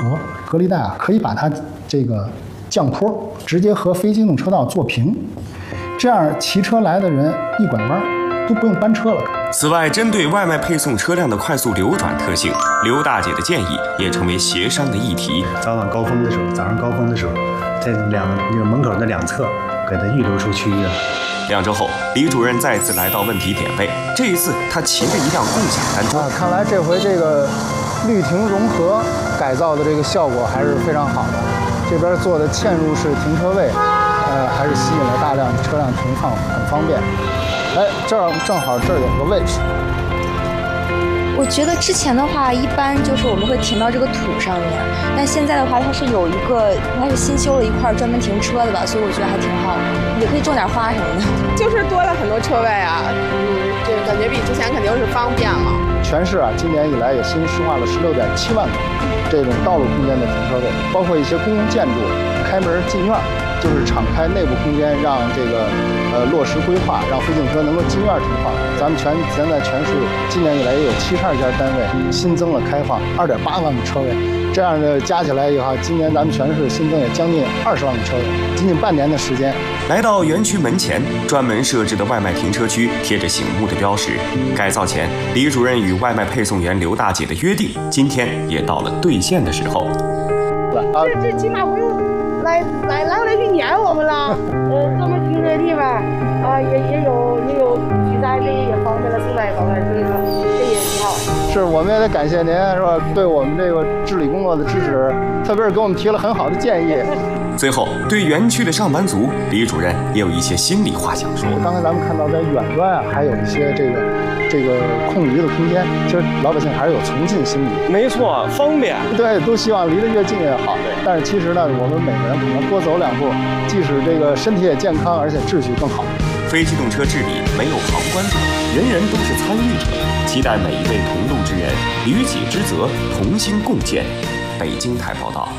合隔离带啊，可以把它这个降坡，直接和非机动车道做平，这样骑车来的人一拐弯都不用搬车了。 此外，针对外卖配送车辆的快速流转特性，刘大姐的建议也成为协商的议题。 早上高峰的时候，在那个门口的两侧给它预留出区域了。 2周后，李主任再次来到问题点位，这一次他骑着一辆共享单车。 看来这回这个绿亭融合改造的这个效果还是非常好的。这边做的嵌入式停车位，还是吸引了大量车辆停放，很方便。哎，这儿正好这儿有个位置。 我觉得之前的话，一般就是我们会停到这个土上面，但现在的话，它是有一个，它是新修了一块专门停车的吧，所以我觉得还挺好的，也可以种点花什么的。 就是多了很多车位啊，这个感觉比之前肯定是方便了。 全市啊，今年以来也新施划了16.7万个这种道路空间的停车位，包括一些公共建筑开门进院，就是敞开内部空间，让这个落实规划，让非机动车能够进院停放。咱们现在全市今年以来也有72家单位新增了开放2.8万个车位，这样的加起来以后，今年咱们全市新增也将近20万个车位，仅仅半年的时间。 来到园区门前，专门设置的外卖停车区贴着醒目的标识。改造前，李主任与外卖配送员刘大姐的约定，今天也到了兑现的时候。 这起码不用来回去撵我们了。这么停车地方啊，也有取材，这也方便了400多万，所以说这也挺好。 是，我们也得感谢您，是吧？对我们这个治理工作的支持，特别是给我们提了很好的建议。 最后，对园区的上班族，李主任也有一些心里话想说。 刚才咱们看到，在远端啊，还有一些这个空余的空间，其实老百姓还是有从进心理。 没错，方便。 对，都希望离得越近越好。但是其实呢，我们每个人可能多走2步，即使这个身体也健康，而且秩序更好。 非机动车治理没有旁观者，人人都是参与者。期待每一位同路之人履己之责，同心共建。北京台报道。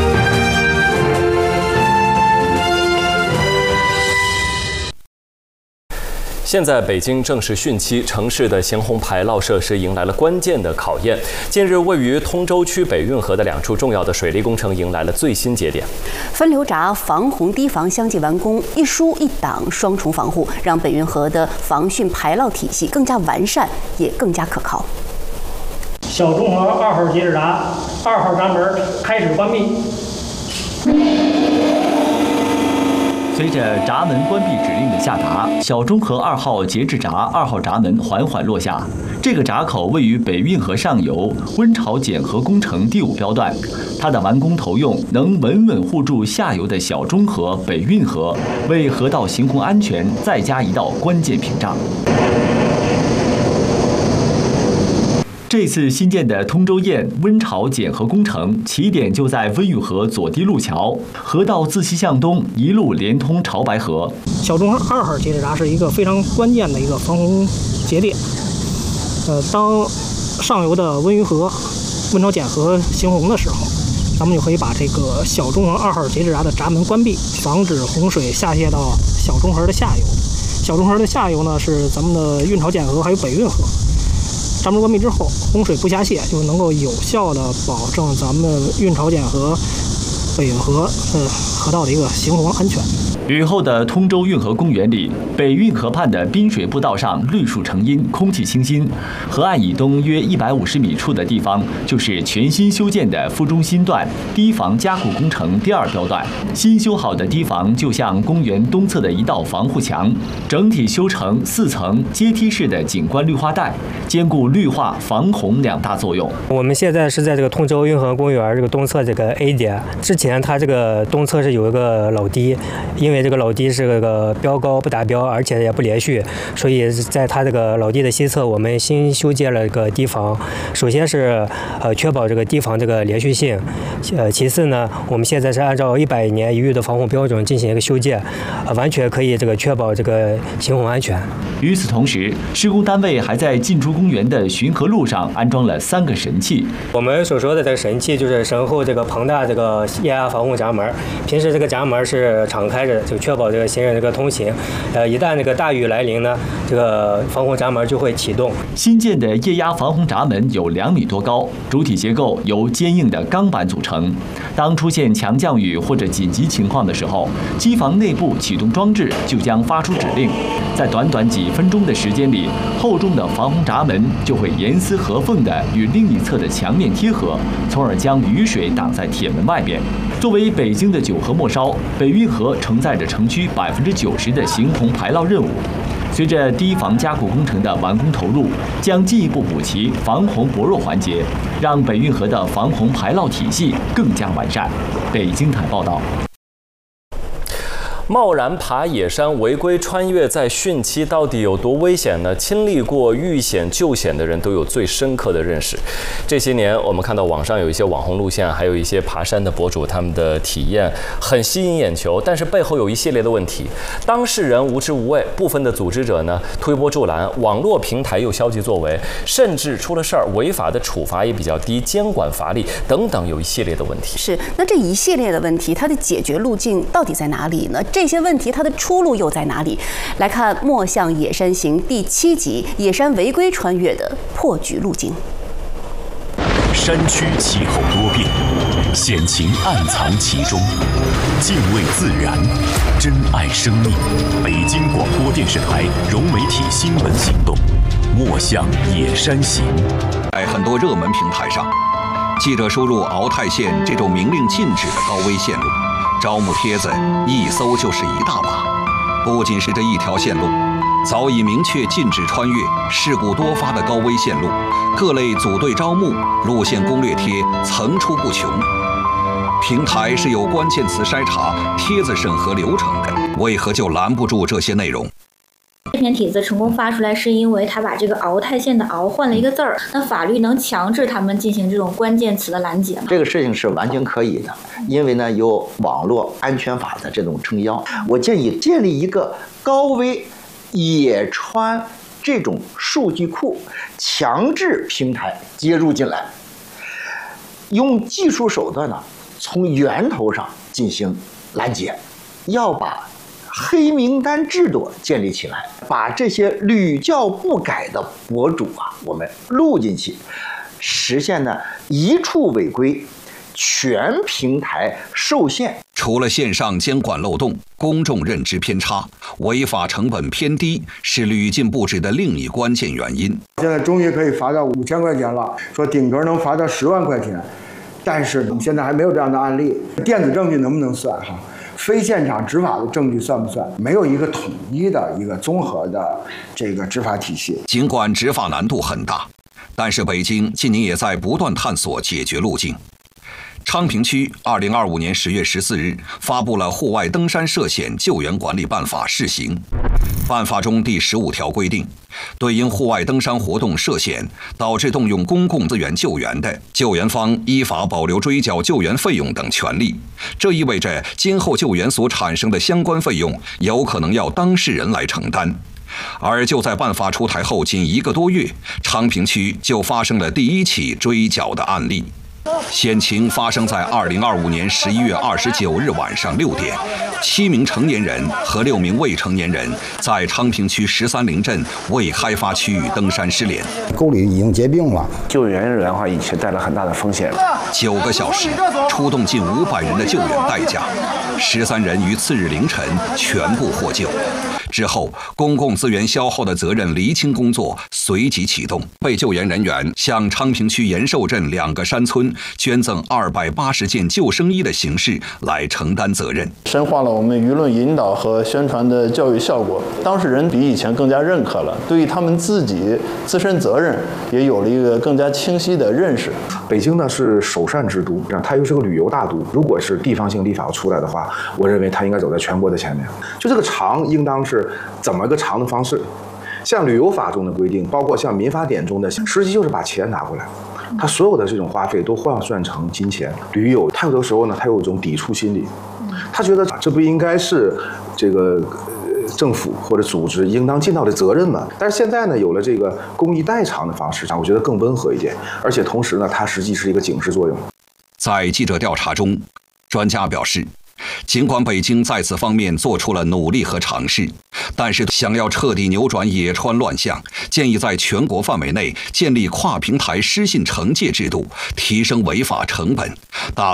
现在北京正是汛期，城市的行洪排涝设施迎来了关键的考验。近日，位于通州区北运河的2处重要的水利工程迎来了最新节点。 分流闸、防洪堤防相继完工，一疏一挡，双重防护，让北运河的防汛排涝体系更加完善，也更加可靠。 小中河2号截止闸2号闸门开始关闭。 随着闸门关闭指令的下达，小中河2号截止闸2号闸门缓缓落下。这个闸口位于北运河上游温潮检核工程第5标段，它的完工投用能稳稳护住下游的小中河、北运河，为河道行洪安全再加一道关键屏障。这次新建的通州堰温潮检核工程起点就在温榆河左堤路桥，河道自西向东一路连通潮白河。 小中河2号截止闸是一个非常关键的一个防洪节点。当上游的温榆河温潮检核行洪的时候，咱们就可以把这个小中河2号截止闸的闸门关闭，防止洪水下泄到小中河的下游。小中河的下游呢是咱们的运潮检核还有北运河。闸门关闭之后，洪水不下泄，就能够有效的保证咱们运潮检核北运河河道的一个行洪安全。 雨后的通州运河公园里，北运河畔的滨水步道上绿树成荫，空气清新。河岸以东约150米处的地方，就是全新修建的附中心段堤防加固工程第2标段。新修好的堤防就像公园东侧的一道防护墙，整体修成4层阶梯式的景观绿化带，兼顾绿化防洪2大作用。 我们现在是在这个通州运河公园这个东侧这个 A 点，之前它这个东侧是有一个老堤，因为这个老堤是个标高不达标，而且也不连续，所以在它这个老堤的西侧，我们新修建了个堤防。首先是确保这个堤防这个连续性，其次呢，我们现在是按照100年一遇的防洪标准进行一个修建，完全可以这个确保这个行洪安全。 与此同时，施工单位还在进出公园的巡河路上安装了3个神器。 我们所说的这个神器，就是神后这个庞大这个堰压防护闸门，平时这个闸门是敞开着，就确保这个行人这个通行。一旦这个大雨来临呢，这个防洪闸门就会启动。 新建的液压防洪闸门有2米多高，主体结构由坚硬的钢板组成。当出现强降雨或者紧急情况的时候，机房内部启动装置就将发出指令，在短短几分钟的时间里，厚重的防洪闸门就会严丝合缝地与另一侧的墙面贴合，从而将雨水挡在铁门外边。作为北京的9河末梢，北运河承载着城区90%的形同排涝任务。随着堤防加固工程的完工投入，将进一步补齐防洪薄弱环节，让北运河的防洪排涝体系更加完善。北京台报道。 贸然爬野山违规穿越在汛期到底有多危险呢？亲历过遇险救险的人都有最深刻的认识。这些年我们看到网上有一些网红路线，还有一些爬山的博主，他们的体验很吸引眼球，但是背后有一系列的问题。当事人无知无畏，部分的组织者呢推波助澜，网络平台又消极作为，甚至出了事儿违法的处罚也比较低，监管乏力等等，有一系列的问题。 是，那这一系列的问题，它的解决路径到底在哪里呢？这些问题它的出路又在哪里？来看《莫向野山行》第7集《野山违规穿越的破局路径》。 山区气候多变，险情暗藏其中。敬畏自然，珍爱生命。北京广播电视台融媒体新闻行动，《莫向野山行》。 在很多热门平台上，记者输入敖泰县这种明令禁止的高危线路，招募帖子一搜就是一大把。不仅是这一条线路，早已明确禁止穿越、事故多发的高危线路，各类组队招募、路线攻略帖层出不穷。平台是有关键词筛查、帖子审核流程的，为何就拦不住这些内容？ 这篇帖子成功发出来，是因为他把这个敖泰县的敖换了一个字儿。那法律能强制他们进行这种关键词的拦截吗？ 这个事情是完全可以的，因为呢有网络安全法的这种撑腰。我建议建立一个高危野穿这种数据库，强制平台接入进来，用技术手段呢从源头上进行拦截，要把黑名单制度建立起来，把这些屡教不改的博主我们录进去，实现呢一处违规，全平台受限。 除了线上监管漏洞、公众认知偏差、违法成本偏低，是屡禁不止的另一关键原因。 现在终于可以罚到5000块钱了，说顶格能罚到10万块钱，但是我们现在还没有这样的案例。电子证据能不能算哈？非现场执法的证据算不算？没有一个统一的一个综合的这个执法体系。 尽管执法难度很大，但是北京近年也在不断探索解决路径。昌平区2025年10月14日发布了《户外登山涉险救援管理办法》试行。办法中第15条规定，对因户外登山活动涉险导致动用公共资源救援的，救援方依法保留追缴救援费用等权利。这意味着今后救援所产生的相关费用有可能要当事人来承担。而就在办法出台后仅1个多月，昌平区就发生了第1起追缴的案例。险情发生在2025年11月29日晚上6点，7名成年人和6名未成年人在昌平区13陵镇未开发区域登山失联， 沟里已经结冰了， 救援人员的话已经带来很大的风险。 9个小时，出动近500人的救援代价，13人于次日凌晨全部获救。之后，公共资源消耗的责任厘清工作随即启动。被救援人员向昌平区延寿镇2个山村捐赠280件救生衣的形式来承担责任， 深化了我们舆论引导和宣传的教育效果。当事人比以前更加认可了，对于他们自身责任也有了一个更加清晰的认识。 北京呢是首善之都，它又是个旅游大都。如果是地方性立法出来的话，我认为它应该走在全国的前面。就这个长，应当是怎么个长的方式？像旅游法中的规定，包括像民法典中的，实际就是把钱拿过来。他所有的这种花费都换算成金钱。驴友他有的时候呢，他有一种抵触心理，他觉得这不应该是这个政府或者组织应当尽到的责任嘛。但是现在呢，有了这个公益代偿的方式，我觉得更温和一点，而且同时呢，它实际是一个警示作用。 在记者调查中， 专家表示，尽管北京在此方面做出了努力和尝试，但是想要彻底扭转野川乱象，建议在全国范围内建立跨平台失信惩戒制度，提升违法成本，大